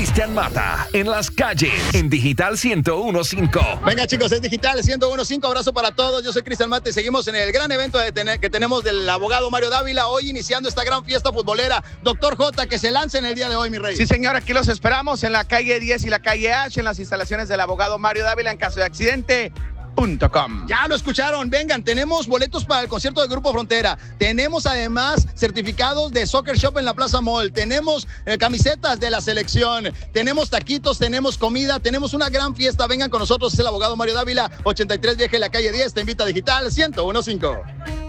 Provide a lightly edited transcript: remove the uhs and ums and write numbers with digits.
Cristian Mata en las calles en Digital 101.5. Venga, chicos, es Digital 101.5. Abrazo para todos. Yo soy Cristian Mata y seguimos en el gran evento que tenemos del abogado Mario Dávila. Hoy iniciando esta gran fiesta futbolera. Doctor J, que se lance en el día de hoy, mi rey. Sí, señor, aquí los esperamos en la calle 10 y la calle H, en las instalaciones del abogado Mario Dávila en caso de accidente. Ya lo escucharon, vengan, tenemos boletos para el concierto del Grupo Frontera, tenemos además certificados de Soccer Shop en la Plaza Mall, tenemos camisetas de la selección, tenemos taquitos, tenemos comida, tenemos una gran fiesta. Vengan con nosotros, es el abogado Mario Dávila, 83 Vieja en la calle 10, te invita a Digital 101.5.